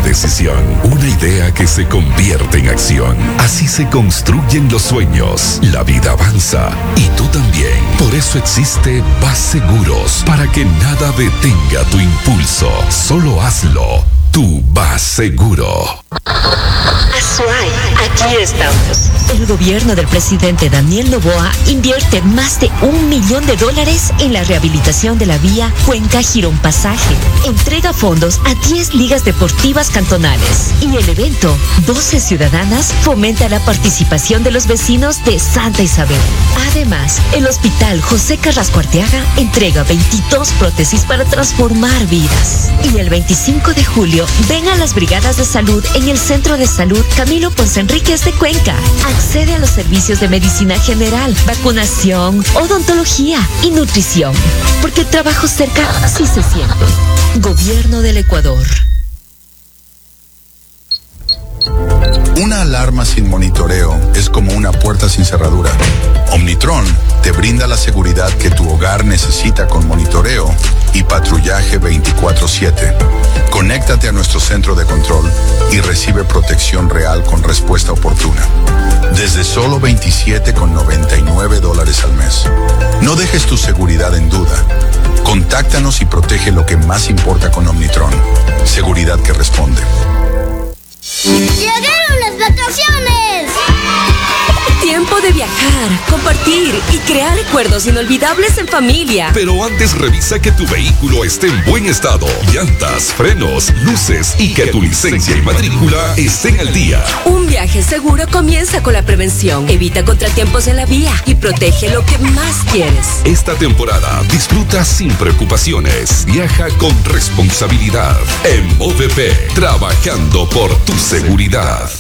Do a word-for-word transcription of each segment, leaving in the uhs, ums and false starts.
decisión, una idea que se convierte en acción. Así se construyen los sueños. La vida avanza y tú también. Por eso existe Vas Seguros, para que nada detenga tu impulso. Solo hazlo. Tú vas seguro. Azuay, aquí estamos. El gobierno del presidente Daniel Noboa invierte más de un millón de dólares en la rehabilitación de la vía Cuenca-Girón Pasaje. Entrega fondos a diez ligas deportivas cantonales. Y el evento Voces Ciudadanas fomenta la participación de los vecinos de Santa Isabel. Además, el Hospital José Carrasco Arteaga entrega veintidós prótesis para transformar vidas. Y el veinticinco de julio, ven a las brigadas de salud en el Centro de Salud Camilo Ponce Enríquez de Cuenca. Accede a los servicios de medicina general, vacunación, odontología y nutrición. Porque el trabajo cerca sí se siente. Gobierno del Ecuador. Una alarma sin monitoreo es como una puerta sin cerradura. Omnitron te brinda la seguridad que tu hogar necesita con monitoreo y patrullaje veinticuatro siete. Conéctate a nuestro centro de control y recibe protección real con respuesta oportuna. Desde solo veintisiete con noventa y nueve dólares al mes. No dejes tu seguridad en duda. Contáctanos y protege lo que más importa con Omnitron. Seguridad que responde. ¡Llegaron las vacaciones! Tiempo de viajar, compartir y crear recuerdos inolvidables en familia. Pero antes revisa que tu vehículo esté en buen estado. Llantas, frenos, luces y que tu licencia y matrícula estén al día. Un viaje seguro comienza con la prevención. Evita contratiempos en la vía y protege lo que más quieres. Esta temporada disfruta sin preocupaciones. Viaja con responsabilidad. En O V P, trabajando por tu seguridad.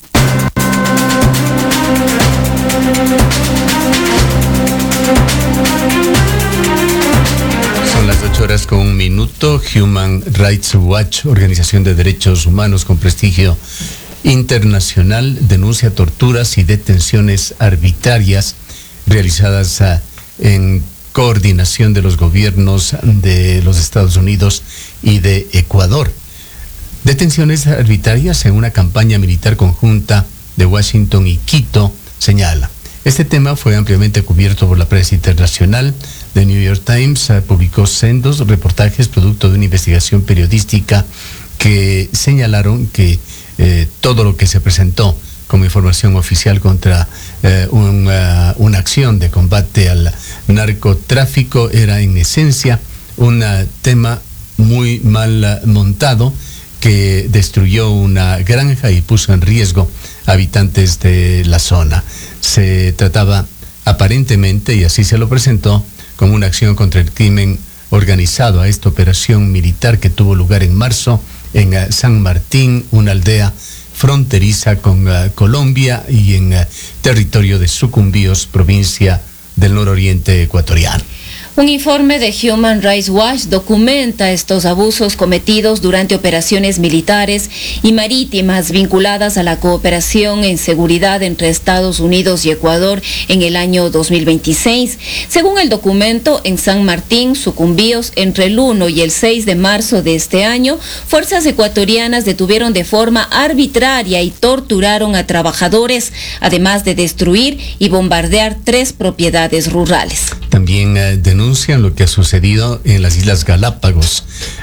Son las ocho horas con un minuto. Human Rights Watch, organización de derechos humanos con prestigio internacional, denuncia torturas y detenciones arbitrarias realizadas uh, en coordinación de los gobiernos de los Estados Unidos y de Ecuador. Detenciones arbitrarias en una campaña militar conjunta de Washington y Quito, señala. Este tema fue ampliamente cubierto por la prensa internacional. The New York Times uh, publicó sendos reportajes producto de una investigación periodística que señalaron que eh, todo lo que se presentó como información oficial contra eh, un, uh, una acción de combate al narcotráfico era en esencia un uh, tema muy mal uh, montado que destruyó una granja y puso en riesgo a habitantes de la zona. Se trataba aparentemente, y así se lo presentó, como una acción contra el crimen organizado a esta operación militar que tuvo lugar en marzo en uh, San Martín, una aldea fronteriza con uh, Colombia y en uh, territorio de Sucumbíos, provincia del nororiente ecuatoriano. Un informe de Human Rights Watch documenta estos abusos cometidos durante operaciones militares y marítimas vinculadas a la cooperación en seguridad entre Estados Unidos y Ecuador en el año dos mil veintiséis. Según el documento, en San Martín, Sucumbíos, entre el uno y el seis de marzo de este año, fuerzas ecuatorianas detuvieron de forma arbitraria y torturaron a trabajadores, además de destruir y bombardear tres propiedades rurales. También eh, denuncian lo que ha sucedido en las Islas Galápagos.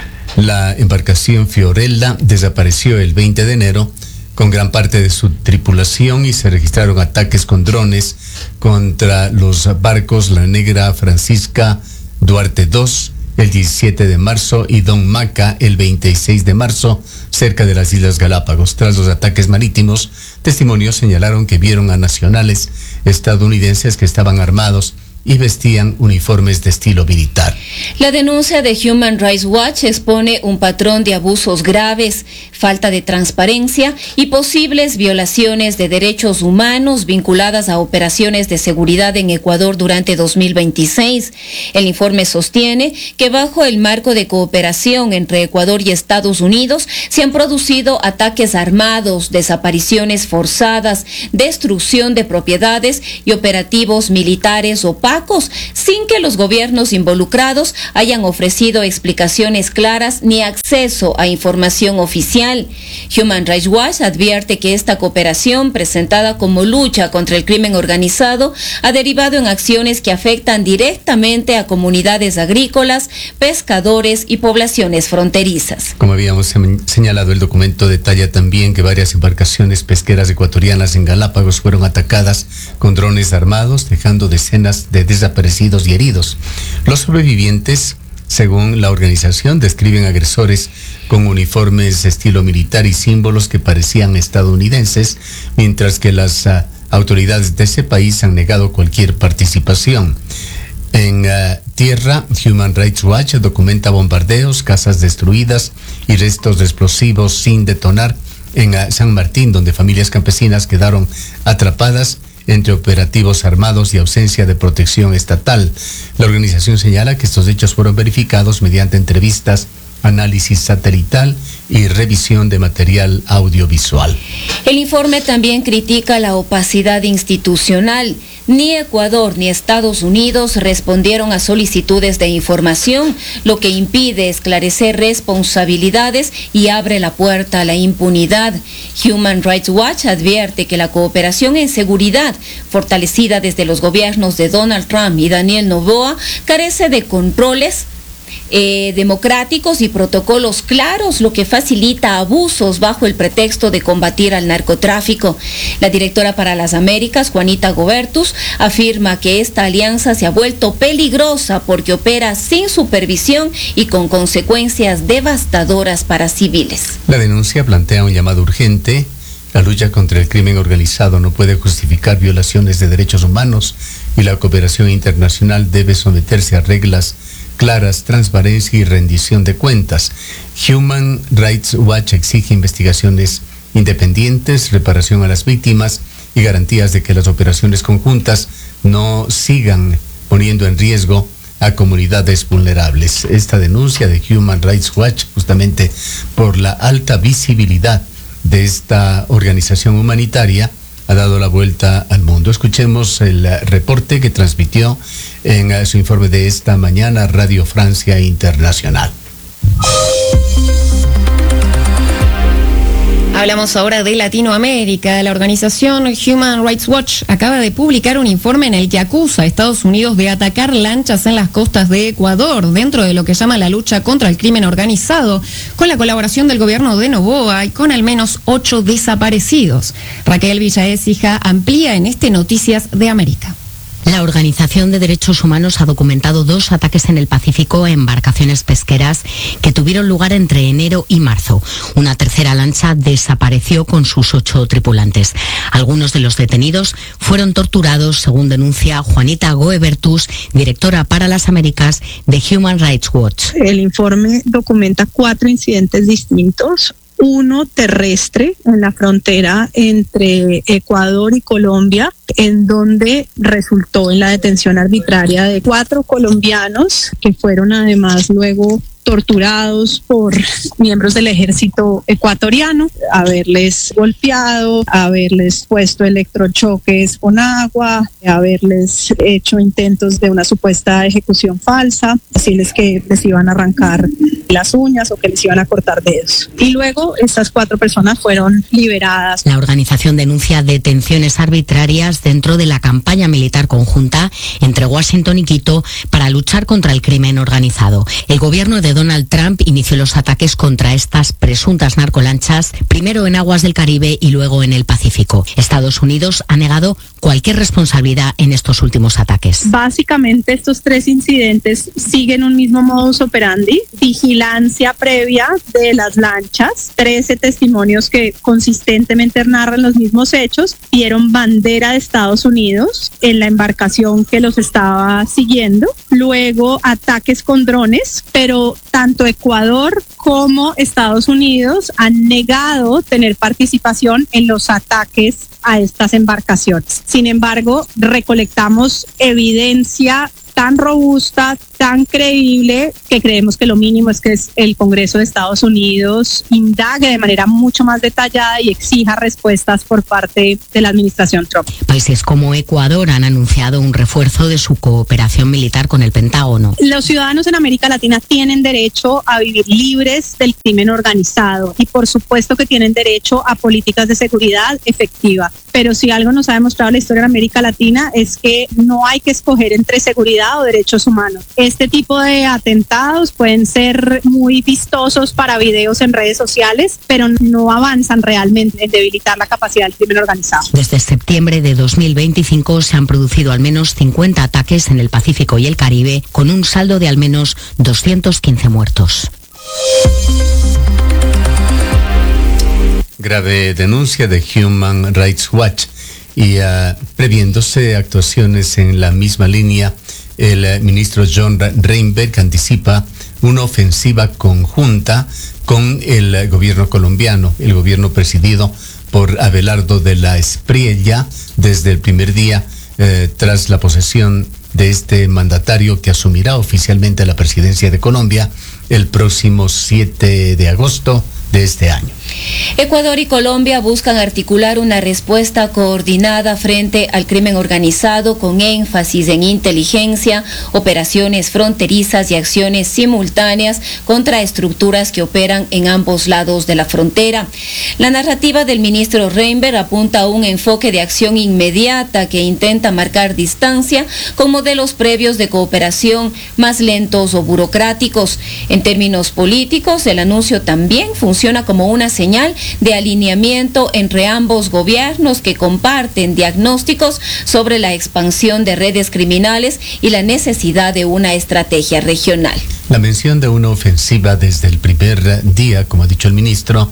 La embarcación Fiorella desapareció el veinte de enero con gran parte de su tripulación y se registraron ataques con drones contra los barcos La Negra Francisca Duarte dos el diecisiete de marzo y Don Maca el veintiséis de marzo cerca de las Islas Galápagos. Tras los ataques marítimos, testimonios señalaron que vieron a nacionales estadounidenses que estaban armados y vestían uniformes de estilo militar. La denuncia de Human Rights Watch expone un patrón de abusos graves, falta de transparencia y posibles violaciones de derechos humanos vinculadas a operaciones de seguridad en Ecuador durante dos mil veintiséis. El informe sostiene que bajo el marco de cooperación entre Ecuador y Estados Unidos se han producido ataques armados, desapariciones forzadas, destrucción de propiedades y operativos militares opacos opacos, sin que los gobiernos involucrados hayan ofrecido explicaciones claras ni acceso a información oficial. Human Rights Watch advierte que esta cooperación, presentada como lucha contra el crimen organizado, ha derivado en acciones que afectan directamente a comunidades agrícolas, pescadores y poblaciones fronterizas. Como habíamos señalado, el documento detalla también que varias embarcaciones pesqueras ecuatorianas en Galápagos fueron atacadas con drones armados, dejando decenas de desaparecidos y heridos. Los sobrevivientes, según la organización, describen agresores con uniformes de estilo militar y símbolos que parecían estadounidenses, mientras que las uh, autoridades de ese país han negado cualquier participación. En uh, tierra, Human Rights Watch documenta bombardeos, casas destruidas y restos de explosivos sin detonar en uh, San Martín, donde familias campesinas quedaron atrapadas entre operativos armados y ausencia de protección estatal. La organización señala que estos hechos fueron verificados mediante entrevistas, análisis satelital y revisión de material audiovisual. El informe también critica la opacidad institucional. Ni Ecuador ni Estados Unidos respondieron a solicitudes de información, lo que impide esclarecer responsabilidades y abre la puerta a la impunidad. Human Rights Watch advierte que la cooperación en seguridad, fortalecida desde los gobiernos de Donald Trump y Daniel Noboa, carece de controles Eh, democráticos y protocolos claros, lo que facilita abusos bajo el pretexto de combatir al narcotráfico. La directora para las Américas, Juanita Gobertus, afirma que esta alianza se ha vuelto peligrosa porque opera sin supervisión y con consecuencias devastadoras para civiles. La denuncia plantea un llamado urgente. La lucha contra el crimen organizado no puede justificar violaciones de derechos humanos y la cooperación internacional debe someterse a reglas claras, transparencia y rendición de cuentas. Human Rights Watch exige investigaciones independientes, reparación a las víctimas y garantías de que las operaciones conjuntas no sigan poniendo en riesgo a comunidades vulnerables. Esta denuncia de Human Rights Watch, justamente por la alta visibilidad de esta organización humanitaria, ha dado la vuelta al mundo. Escuchemos el reporte que transmitió en su informe de esta mañana Radio Francia Internacional. Hablamos ahora de Latinoamérica. La organización Human Rights Watch acaba de publicar un informe en el que acusa a Estados Unidos de atacar lanchas en las costas de Ecuador dentro de lo que llama la lucha contra el crimen organizado, con la colaboración del gobierno de Noboa y con al menos ocho desaparecidos. Raquel Villaécija amplía en este Noticias de América. La Organización de Derechos Humanos ha documentado dos ataques en el Pacífico a embarcaciones pesqueras que tuvieron lugar entre enero y marzo. Una tercera lancha desapareció con sus ocho tripulantes. Algunos de los detenidos fueron torturados, según denuncia Juanita Goebertus, directora para las Américas de Human Rights Watch. El informe documenta cuatro incidentes distintos. Uno terrestre en la frontera entre Ecuador y Colombia, en donde resultó en la detención arbitraria de cuatro colombianos que fueron además luego torturados por miembros del ejército ecuatoriano, haberles golpeado, haberles puesto electrochoques con agua, haberles hecho intentos de una supuesta ejecución falsa, decirles que les iban a arrancar las uñas o que les iban a cortar dedos. Y luego estas cuatro personas fueron liberadas. La organización denuncia detenciones arbitrarias dentro de la campaña militar conjunta entre Washington y Quito para luchar contra el crimen organizado. El gobierno de Donald Trump inició los ataques contra estas presuntas narcolanchas, primero en aguas del Caribe y luego en el Pacífico. Estados Unidos ha negado cualquier responsabilidad en estos últimos ataques. Básicamente estos tres incidentes siguen un mismo modus operandi: vigilancia previa de las lanchas, trece testimonios que consistentemente narran los mismos hechos, dieron bandera de Estados Unidos en la embarcación que los estaba siguiendo, luego ataques con drones, pero tanto Ecuador como Estados Unidos han negado tener participación en los ataques a estas embarcaciones. Sin embargo, recolectamos evidencia tan robusta, tan creíble que creemos que lo mínimo es que el Congreso de Estados Unidos indague de manera mucho más detallada y exija respuestas por parte de la administración Trump. Países como Ecuador han anunciado un refuerzo de su cooperación militar con el Pentágono. Los ciudadanos en América Latina tienen derecho a vivir libres del crimen organizado y por supuesto que tienen derecho a políticas de seguridad efectivas. Pero si algo nos ha demostrado la historia de América Latina es que no hay que escoger entre seguridad o derechos humanos. Este tipo de atentados pueden ser muy vistosos para videos en redes sociales, pero no avanzan realmente en debilitar la capacidad del crimen organizado. Desde septiembre de dos mil veinticinco se han producido al menos cincuenta ataques en el Pacífico y el Caribe, con un saldo de al menos doscientos quince muertos. Grave denuncia de Human Rights Watch y uh, previéndose actuaciones en la misma línea, el uh, ministro John Reinberg anticipa una ofensiva conjunta con el uh, gobierno colombiano, el gobierno presidido por Abelardo de la Espriella, desde el primer día uh, tras la posesión de este mandatario que asumirá oficialmente la presidencia de Colombia el próximo siete de agosto de este año. Ecuador y Colombia buscan articular una respuesta coordinada frente al crimen organizado con énfasis en inteligencia, operaciones fronterizas y acciones simultáneas contra estructuras que operan en ambos lados de la frontera. La narrativa del ministro Reinberg apunta a un enfoque de acción inmediata que intenta marcar distancia con modelos previos de cooperación más lentos o burocráticos. En términos políticos, el anuncio también funciona como una señal de alineamiento entre ambos gobiernos que comparten diagnósticos sobre la expansión de redes criminales y la necesidad de una estrategia regional. La mención de una ofensiva desde el primer día, como ha dicho el ministro,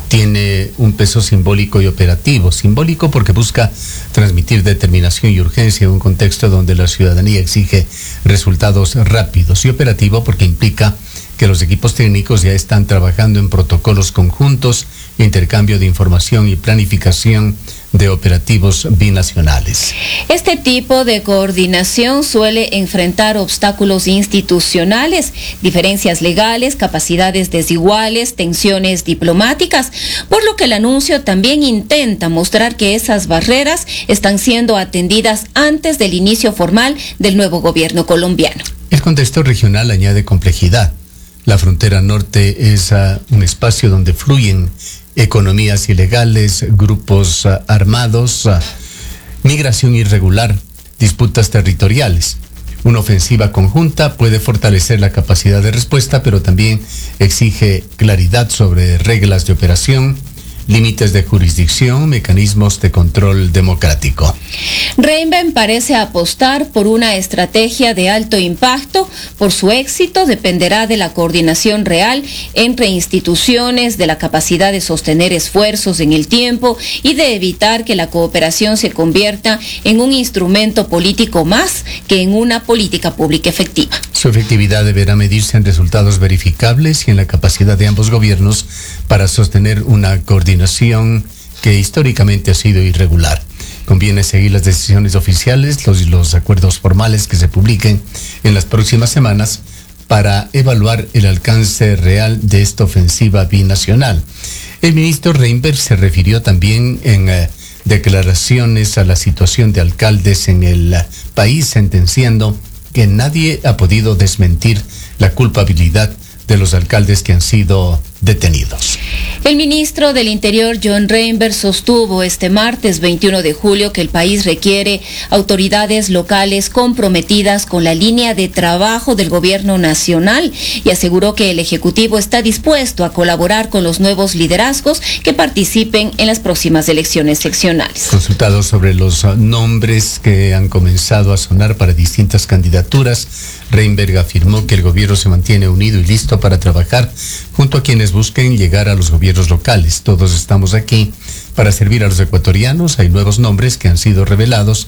tiene un peso simbólico y operativo. Simbólico porque busca transmitir determinación y urgencia en un contexto donde la ciudadanía exige resultados rápidos, y operativo porque implica que los equipos técnicos ya están trabajando en protocolos conjuntos, intercambio de información y planificación de operativos binacionales. Este tipo de coordinación suele enfrentar obstáculos institucionales, diferencias legales, capacidades desiguales, tensiones diplomáticas, por lo que el anuncio también intenta mostrar que esas barreras están siendo atendidas antes del inicio formal del nuevo gobierno colombiano. El contexto regional añade complejidad. La frontera norte es uh, un espacio donde fluyen economías ilegales, grupos uh, armados, uh, migración irregular, disputas territoriales. Una ofensiva conjunta puede fortalecer la capacidad de respuesta, pero también exige claridad sobre reglas de operación, límites de jurisdicción, mecanismos de control democrático. Reinben parece apostar por una estrategia de alto impacto. Por su éxito dependerá de la coordinación real entre instituciones, de la capacidad de sostener esfuerzos en el tiempo y de evitar que la cooperación se convierta en un instrumento político más que en una política pública efectiva. Su efectividad deberá medirse en resultados verificables y en la capacidad de ambos gobiernos para sostener una coordinación que históricamente ha sido irregular. Conviene seguir las decisiones oficiales, los, los acuerdos formales que se publiquen en las próximas semanas para evaluar el alcance real de esta ofensiva binacional. El ministro Reinberg se refirió también en eh, declaraciones a la situación de alcaldes en el eh, país, sentenciando que nadie ha podido desmentir la culpabilidad de los alcaldes que han sido detenidos. El ministro del Interior, John Reinberg, sostuvo este martes veintiuno de julio que el país requiere autoridades locales comprometidas con la línea de trabajo del gobierno nacional y aseguró que el Ejecutivo está dispuesto a colaborar con los nuevos liderazgos que participen en las próximas elecciones seccionales. Consultado sobre los nombres que han comenzado a sonar para distintas candidaturas, Reinberg afirmó que el gobierno se mantiene unido y listo para trabajar junto a quienes busquen llegar a los gobiernos locales. Todos estamos aquí para servir a los ecuatorianos. Hay nuevos nombres que han sido revelados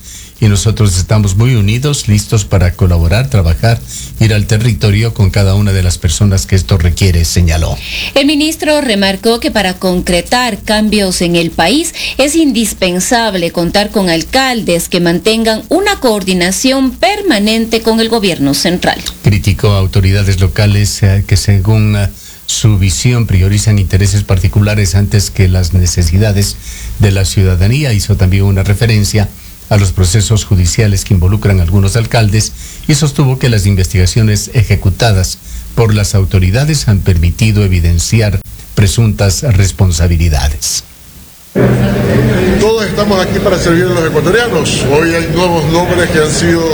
y nosotros estamos muy unidos, listos para colaborar, trabajar, ir al territorio con cada una de las personas que esto requiere, señaló. El ministro remarcó que para concretar cambios en el país es indispensable contar con alcaldes que mantengan una coordinación permanente con el gobierno central. Criticó a autoridades locales eh, que según eh, su visión priorizan intereses particulares antes que las necesidades de la ciudadanía. Hizo también una referencia a los procesos judiciales que involucran a algunos alcaldes y sostuvo que las investigaciones ejecutadas por las autoridades han permitido evidenciar presuntas responsabilidades. Todos estamos aquí para servir a los ecuatorianos. Hoy hay nuevos nombres que han sido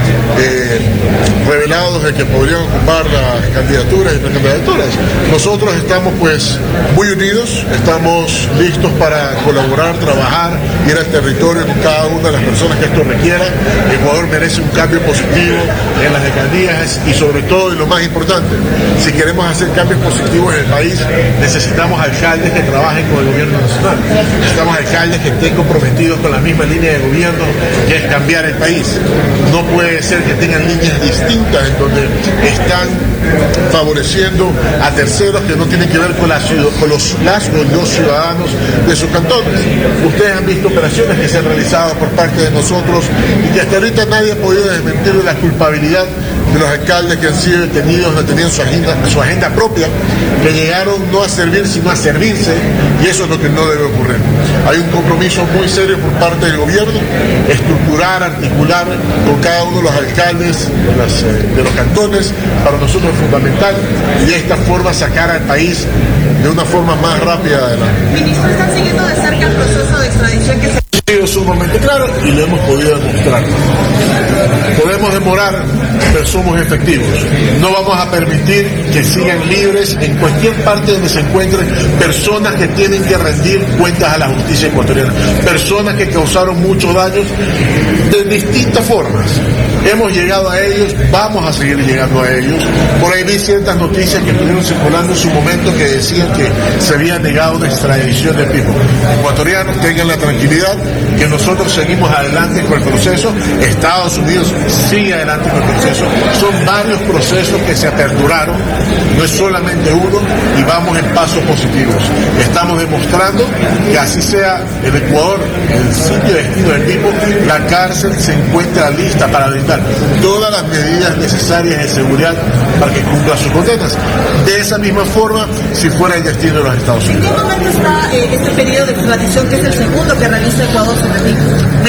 eh, revelados de que podrían ocupar las candidaturas y precandidaturas. Nosotros estamos pues muy unidos, estamos listos para colaborar, trabajar, ir al territorio con cada una de las personas que esto requiera. Ecuador merece un cambio positivo en las alcaldías y sobre todo, y lo más importante, si queremos hacer cambios positivos en el país, necesitamos alcaldes que trabajen con el gobierno nacional. Necesitamos alcaldes que estén comprometidos con la misma línea de gobierno, que es cambiar el país. No puede ser que tengan líneas distintas en donde están favoreciendo a terceros que no tienen que ver con, la, con los, las o los ciudadanos de sus cantones. Ustedes han visto operaciones que se han realizado por parte de nosotros y que hasta ahorita nadie ha podido desmentir la culpabilidad de los alcaldes que han sido detenidos, no tenían su agenda, su agenda propia, que llegaron no a servir sino a servirse, y eso es lo que no debe ocurrir. Hay un compromiso muy serio por parte del gobierno, estructurar, articular con cada uno de los alcaldes de, las, de los cantones, para nosotros es fundamental, y de esta forma sacar al país de una forma más rápida adelante. Ministro, ¿están siguiendo de cerca el proceso de extradición que se... Ha sido sumamente claro y lo hemos podido demostrar. Podemos demorar, pero somos efectivos. No vamos a permitir que sigan libres en cualquier parte donde se encuentren personas que tienen que rendir cuentas a la justicia ecuatoriana, personas que causaron muchos daños de distintas formas. Hemos llegado a ellos, vamos a seguir llegando a ellos. Por ahí vi ciertas noticias que estuvieron circulando en su momento que decían que se había negado una extradición de Pipo. Ecuatorianos, tengan la tranquilidad que nosotros seguimos adelante con el proceso. Estados Unidos sigue adelante con el proceso. Son varios procesos que se aperturaron, no es solamente uno, y vamos en pasos positivos. Estamos demostrando que así sea el Ecuador, el sitio de destino del Pipo, la cárcel se encuentra lista para brindar todas las medidas necesarias de seguridad para que cumpla sus condenas. De esa misma forma, si fuera el destino de los Estados Unidos. ¿En qué momento está eh, este periodo de extradición, que es el segundo que realiza Ecuador sobre Pipo?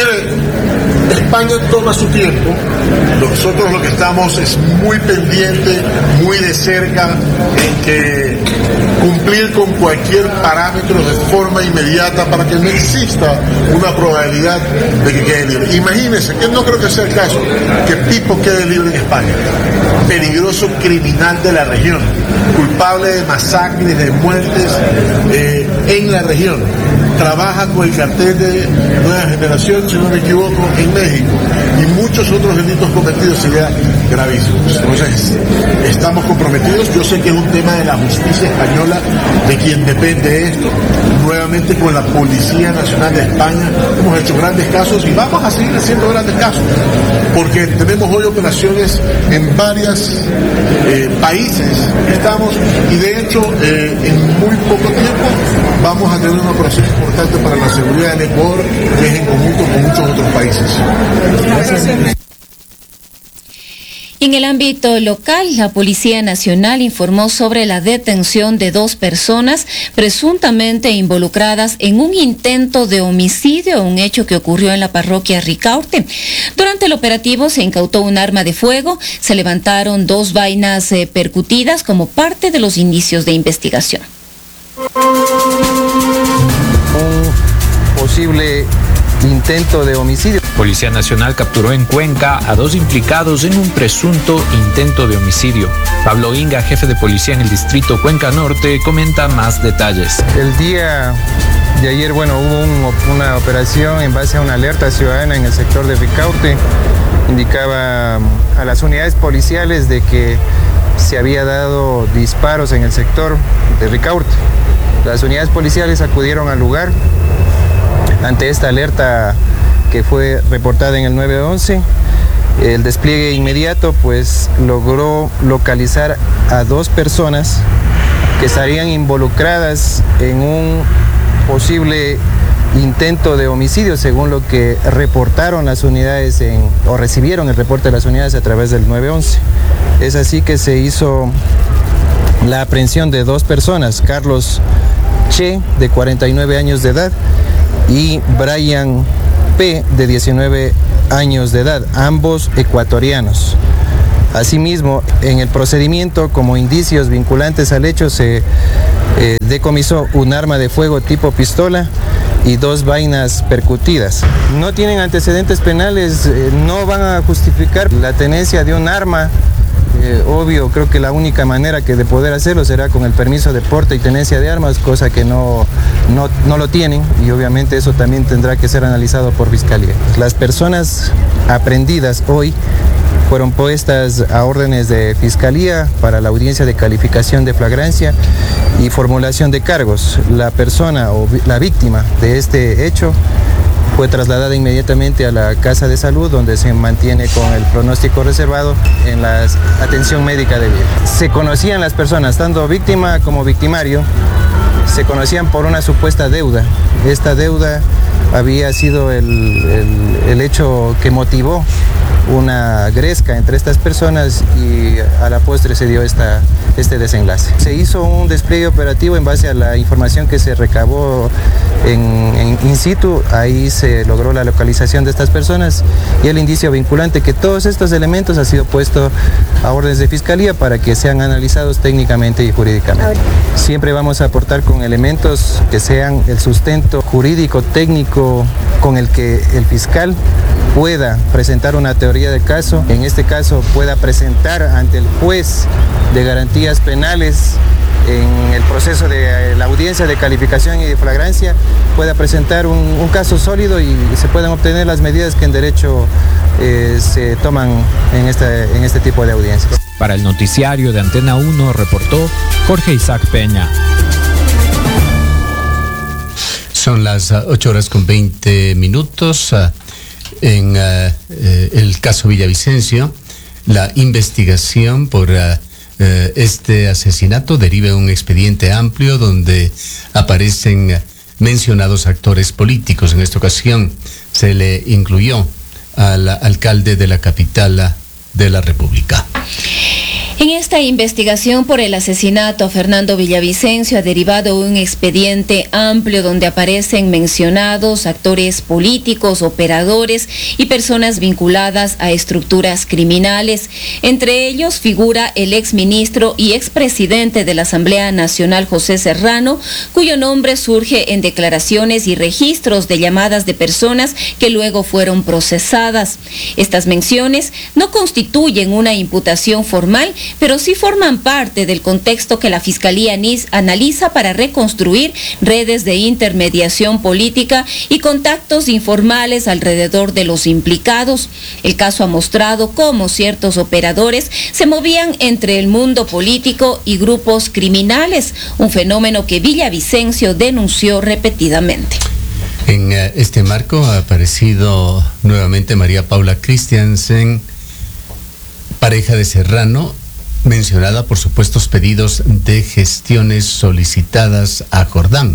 Mire, España toma su tiempo. Nosotros lo que estamos es muy pendiente, muy de cerca, en que cumplir con cualquier parámetro de forma inmediata para que no exista una probabilidad de que quede libre. Imagínense, que no creo que sea el caso, que Pipo quede libre en España. Peligroso criminal de la región, culpable de masacres, de muertes eh, en la región. Trabaja con el cartel de Nueva Generación, si no me equivoco, en México, y muchos otros delitos cometidos serían gravísimos. Entonces, estamos comprometidos. Yo sé que es un tema de la justicia española, de quien depende esto. Nuevamente con la Policía Nacional de España hemos hecho grandes casos y vamos a seguir haciendo grandes casos, porque tenemos hoy operaciones en varios eh, países. Estamos, y de hecho, eh, en muy poco tiempo vamos a tener una operación importante para la seguridad del Ecuador, que es en conjunto con muchos otros países. Gracias. En el ámbito local, la Policía Nacional informó sobre la detención de dos personas presuntamente involucradas en un intento de homicidio, un hecho que ocurrió en la parroquia Ricaurte. Durante el operativo se incautó un arma de fuego, se levantaron dos vainas eh, percutidas como parte de los indicios de investigación. Un posible intento de homicidio. Policía Nacional capturó en Cuenca a dos implicados en un presunto intento de homicidio. Pablo Inga, jefe de policía en el distrito Cuenca Norte, comenta más detalles. El día de ayer, bueno, hubo un, una operación en base a una alerta ciudadana en el sector de Ricaurte. Indicaba a las unidades policiales de que se había dado disparos en el sector de Ricaurte. Las unidades policiales acudieron al lugar. Ante esta alerta que fue reportada en el nueve once. El despliegue inmediato pues logró localizar a dos personas que estarían involucradas en un posible intento de homicidio, según lo que reportaron las unidades en, o recibieron el reporte de las unidades a través del nueve once. Es así que se hizo la aprehensión de dos personas, Carlos Che, de cuarenta y nueve años de edad, y Brian P, de diecinueve años de edad, ambos ecuatorianos. Asimismo, en el procedimiento, como indicios vinculantes al hecho, se eh, decomisó un arma de fuego tipo pistola y dos vainas percutidas. No tienen antecedentes penales, eh, no van a justificar la tenencia de un arma. Eh, obvio, creo que la única manera que de poder hacerlo será con el permiso de porte y tenencia de armas, cosa que no, no, no lo tienen, y obviamente eso también tendrá que ser analizado por Fiscalía. Las personas aprehendidas hoy fueron puestas a órdenes de Fiscalía para la audiencia de calificación de flagrancia y formulación de cargos. La persona o la víctima de este hecho fue trasladada inmediatamente a la casa de salud, donde se mantiene con el pronóstico reservado en la atención médica debida. Se conocían las personas, tanto víctima como victimario, se conocían por una supuesta deuda. Esta deuda había sido el, el, el hecho que motivó una gresca entre estas personas y a la postre se dio esta, este desenlace. Se hizo un despliegue operativo en base a la información que se recabó en, en in situ. Ahí se logró la localización de estas personas y el indicio vinculante que todos estos elementos han sido puestos a órdenes de Fiscalía para que sean analizados técnicamente y jurídicamente. Siempre vamos a aportar con elementos que sean el sustento jurídico, técnico, con el que el fiscal pueda presentar una teoría del caso, en este caso pueda presentar ante el juez de garantías penales en el proceso de la audiencia de calificación y de flagrancia, pueda presentar un, un caso sólido y se puedan obtener las medidas que en derecho eh, se toman en este, en este tipo de audiencias. Para el noticiario de Antena uno reportó Jorge Isaac Peña. Son las ocho horas con veinte minutos. En uh, eh, el caso Villavicencio, la investigación por uh, uh, este asesinato deriva de un expediente amplio donde aparecen uh, mencionados actores políticos. En esta ocasión se le incluyó al alcalde de la capital de la República. En esta investigación por el asesinato a Fernando Villavicencio ha derivado un expediente amplio donde aparecen mencionados actores políticos, operadores y personas vinculadas a estructuras criminales. Entre ellos figura el exministro y expresidente de la Asamblea Nacional, José Serrano, cuyo nombre surge en declaraciones y registros de llamadas de personas que luego fueron procesadas. Estas menciones no constituyen una imputación formal, pero sí forman parte del contexto que la Fiscalía analiza para reconstruir redes de intermediación política y contactos informales alrededor de los implicados. El caso ha mostrado cómo ciertos operadores se movían entre el mundo político y grupos criminales, un fenómeno que Villavicencio denunció repetidamente. En uh, este marco ha aparecido nuevamente María Paula Christiansen, pareja de Serrano, mencionada por supuestos pedidos de gestiones solicitadas a Jordán,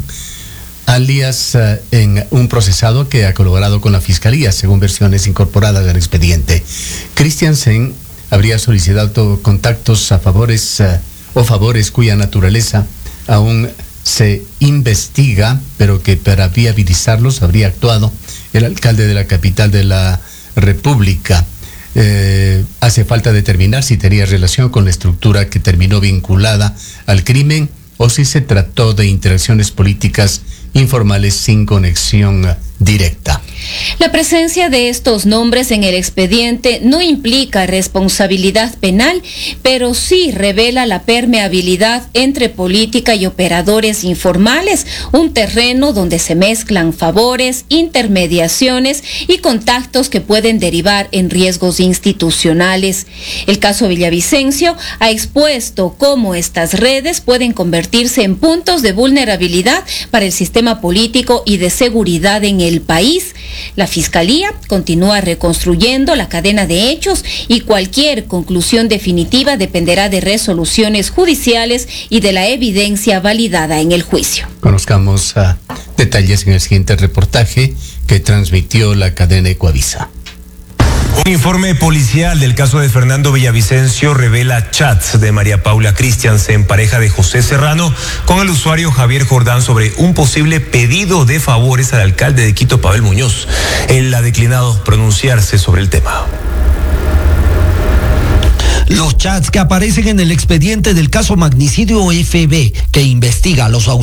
alias uh, en un procesado que ha colaborado con la Fiscalía, según versiones incorporadas al expediente. Christiansen habría solicitado contactos a favores uh, o favores cuya naturaleza aún se investiga, pero que para viabilizarlos habría actuado el alcalde de la capital de la República. Eh, hace falta determinar si tenía relación con la estructura que terminó vinculada al crimen o si se trató de interacciones políticas informales sin conexión directa. La presencia de estos nombres en el expediente no implica responsabilidad penal, pero sí revela la permeabilidad entre política y operadores informales, un terreno donde se mezclan favores, intermediaciones y contactos que pueden derivar en riesgos institucionales. El caso Villavicencio ha expuesto cómo estas redes pueden convertirse en puntos de vulnerabilidad para el sistema político y de seguridad en el país. La Fiscalía continúa reconstruyendo la cadena de hechos y cualquier conclusión definitiva dependerá de resoluciones judiciales y de la evidencia validada en el juicio. Conozcamos uh, detalles en el siguiente reportaje que transmitió la cadena Ecuavisa. Un informe policial del caso de Fernando Villavicencio revela chats de María Paula Christiansen, pareja de José Serrano, con el usuario Javier Jordán sobre un posible pedido de favores al alcalde de Quito, Pavel Muñoz. Él ha declinado pronunciarse sobre el tema. Los chats que aparecen en el expediente del caso Magnicidio F B, que investiga a los